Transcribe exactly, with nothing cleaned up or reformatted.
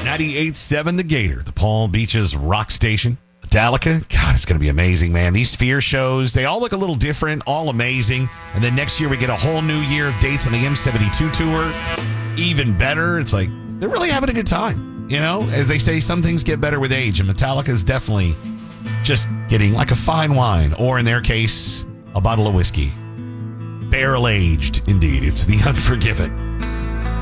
ninety-eight point seven The Gator, the Palm Beaches rock station. Metallica, God, it's going to be amazing, man. These Sphere shows, they all look a little different, all amazing. And then next year we get a whole new year of dates on the M seventy-two tour. Even better. It's like, they're really having a good time. You know, as they say, some things get better with age. And Metallica is definitely just getting like a fine wine. Or in their case, a bottle of whiskey. Barrel aged, indeed. It's the Unforgiven.